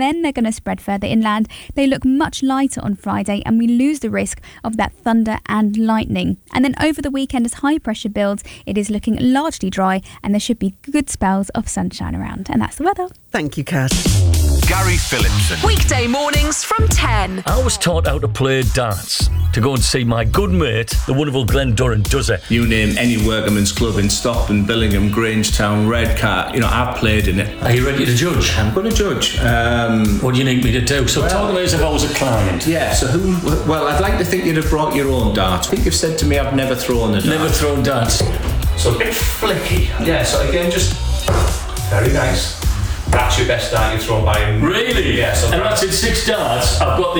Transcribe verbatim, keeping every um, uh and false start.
and then they're going to spread further inland. They look much lighter on Friday, and we lose the risk of that thunder and lightning. And then over the weekend, as high pressure builds, it is looking largely dry, and there should be good spells of sunshine around. And that's the weather. Thank you, Kat. Gary Phillipson. Weekday mornings from ten. I was taught how to play darts to go and see my good mate, the wonderful Glenn Durran, does it. You name any workman's club in Stockton, Billingham, Grangetown, Redcar, you know, I've played in it. Are you ready to judge? I'm going to judge. Um, what do you need me to do? So well, talk to me as if I was a client. Yeah, so who... Well, I'd like to think you'd have brought your own dart. I think you've said to me I've never thrown a dart. Never thrown darts. So a bit flicky. Yeah, so again, just... Very nice. That's your best dart you've thrown by him. Really? Yeah. So and that's in six darts. I've got this